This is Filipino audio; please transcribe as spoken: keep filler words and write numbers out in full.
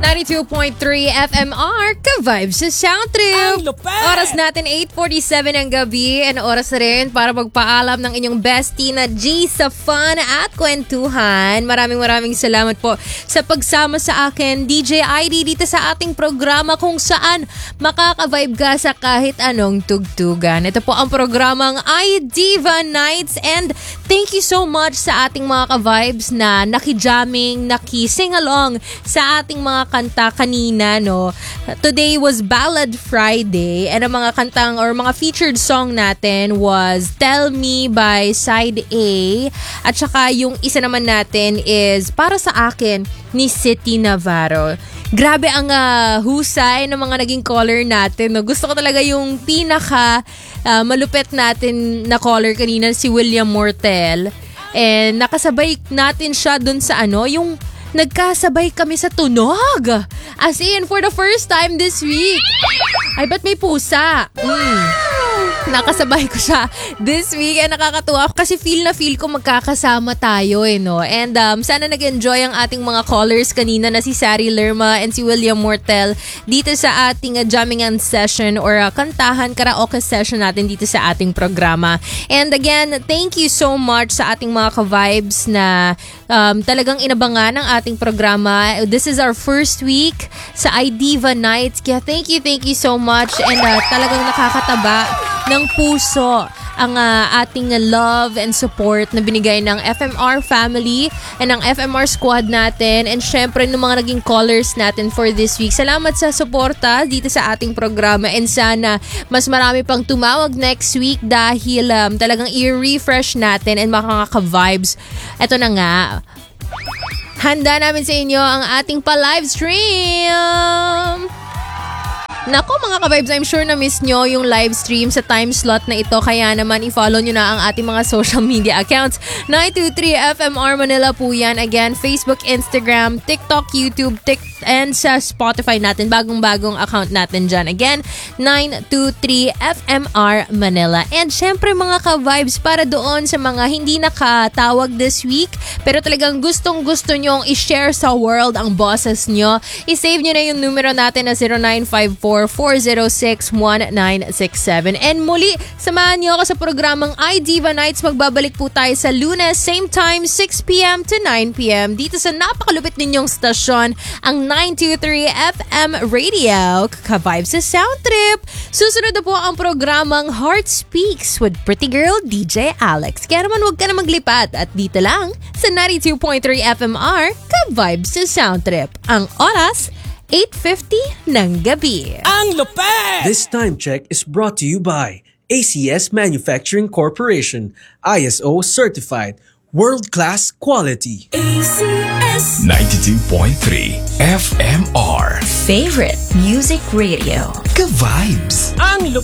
ninety-two point three F M R, ka-vibes sa Sound Trip. Ang lupet! Oras natin eight forty-seven ng gabi and oras na rin para magpaalam ng inyong bestie na G sa fun at kwentuhan. Maraming maraming salamat po sa pagsama sa akin, D J I D, dito sa ating programa kung saan makaka-vibe ka sa kahit anong tugtugan. Ito po ang programang iDiva Nights and thank you so much sa ating mga ka-vibes na nakijamming, nakising along sa ating mga kanta kanina, no? Today was Ballad Friday and ang mga kantang or mga featured song natin was Tell Me by Side A at saka yung isa naman natin is Para Sa Akin ni City Navarro. Grabe ang uh, husay ng mga naging caller natin, no? Gusto ko talaga yung pinaka uh, malupet natin na caller kanina, si William Mortel. And nakasabay natin siya dun sa ano, yung nagkasabay kami sa tunog. As in, for the first time this week. Ay, ba't may pusa? Mm. Nakasabay ko siya this week and nakakatuwa kasi feel na feel ko magkakasama tayo eh, no? And um, sana nag-enjoy ang ating mga callers kanina na si Sari Lerma and si William Mortel dito sa ating uh, jammingan session or uh, kantahan karaoke session natin dito sa ating programa. And again, thank you so much sa ating mga ka-vibes na um, talagang inabangan ng ating programa. This is our first week sa iDiva Nights. Kaya thank you, thank you so much and uh, talagang nakakataba ng puso ang uh, ating love and support na binigay ng F M R family and ng F M R squad natin and syempre ng mga naging callers natin for this week. Salamat sa suporta dito sa ating programa and sana mas marami pang tumawag next week dahil um, talagang i-refresh natin and makaka-vibes. Ito na nga, handa namin sa inyo ang ating pa-live stream! Nako mga ka-vibes, I'm sure na miss nyo yung live stream sa time slot na ito. Kaya naman i-follow nyo na ang ating mga social media accounts. nine two three F M R Manila po yan. Again, Facebook, Instagram, TikTok, YouTube, TikTok, and sa Spotify natin. Bagong-bagong account natin dyan. Again, nine two three F M R Manila. And syempre mga ka-vibes, para doon sa mga hindi nakatawag this week, pero talagang gustong-gusto nyong i-share sa world ang bosses nyo, i-save nyo na yung numero natin na zero nine five four four zero six one nine six seven. And muli, samahan niyo ako sa programang iDiva Nights. Magbabalik po tayo sa Lunes, same time, six p.m. to nine p.m. dito sa napakalupit ninyong stasyon, ang nine two three F M Radio, ka-vibes sa Sound Trip. Susunod na po ang programang Heart Speaks with Pretty Girl D J Alex. Kaya naman huwag ka na maglipat at dito lang sa ninety-two point three F M R, ka-vibes sa Sound Trip. Ang oras, eight fifty ng gabi. Ang lupet! This time check is brought to you by A C S Manufacturing Corporation, I S O certified, world-class quality. A C S ninety-two point three F M R Favorite Music Radio. Ka-vibes. Ang lupet!